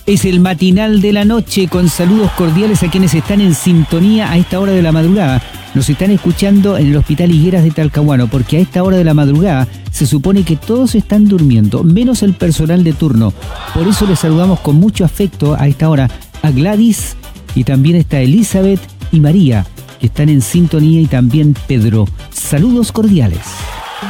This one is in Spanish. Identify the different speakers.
Speaker 1: Es el matinal de la noche con saludos cordiales a quienes están en sintonía a esta hora de la madrugada. Nos están escuchando en el Hospital Higueras de Talcahuano, porque a esta hora de la madrugada se supone que todos están durmiendo, menos el personal de turno. Por eso les saludamos con mucho afecto a esta hora a Gladys, y también está Elizabeth y María, que están en sintonía, y también Pedro. Saludos cordiales.